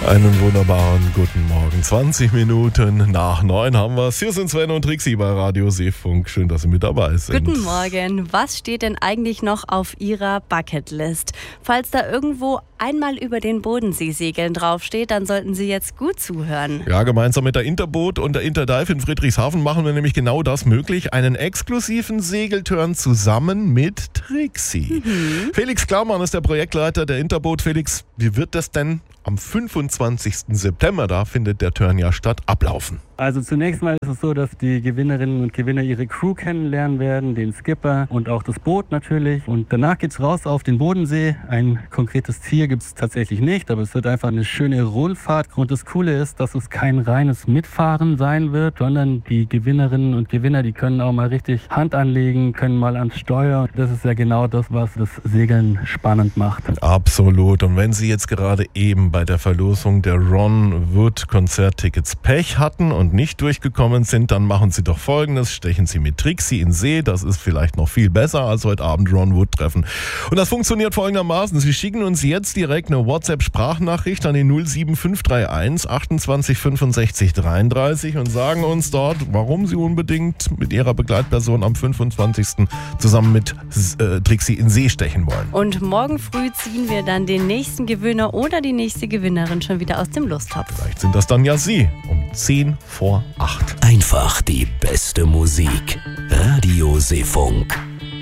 Einen wunderbaren guten Morgen. 20 Minuten nach 9 haben wir es. Hier sind Sven und Trixi bei Radio Seefunk. Schön, dass Sie mit dabei sind. Guten Morgen. Was steht denn eigentlich noch auf Ihrer Bucketlist? Falls da irgendwo einmal über den Bodensee segeln draufsteht, dann sollten Sie jetzt gut zuhören. Ja, gemeinsam mit der Interboot und der Interdive in Friedrichshafen machen wir nämlich genau das möglich. Einen exklusiven Segeltörn zusammen mit Trixi. Felix Klaumann ist der Projektleiter der Interboot. Felix, wie wird das denn am 25. September, da findet der Turn ja statt, ablaufen? Also zunächst mal ist es so, dass die Gewinnerinnen und Gewinner ihre Crew kennenlernen werden, den Skipper und auch das Boot natürlich. Und danach geht's raus auf den Bodensee. Ein konkretes Ziel gibt's tatsächlich nicht, aber es wird einfach eine schöne Rundfahrt. Und das Coole ist, dass es kein reines Mitfahren sein wird, sondern die Gewinnerinnen und Gewinner, die können auch mal richtig Hand anlegen, können mal ans Steuer. Das ist ja genau das, was das Segeln spannend macht. Absolut. Und wenn Sie jetzt gerade eben bei der Verlosung der Ron Wood Konzerttickets Pech hatten und nicht durchgekommen sind, dann machen Sie doch Folgendes. Stechen Sie mit Trixi in See. Das ist vielleicht noch viel besser als heute Abend Ron Wood treffen. Und das funktioniert folgendermaßen. Sie schicken uns jetzt direkt eine WhatsApp-Sprachnachricht an die 07531 28 65 33 und sagen uns dort, warum Sie unbedingt mit Ihrer Begleitperson am 25. zusammen mit Trixi in See stechen wollen. Und morgen früh ziehen wir dann den nächsten Gewinner oder die nächste Gewinnerin schon wieder aus dem Lusttopf. Vielleicht sind das dann ja Sie um 10 vor 8. Einfach die beste Musik. Radio Seefunk.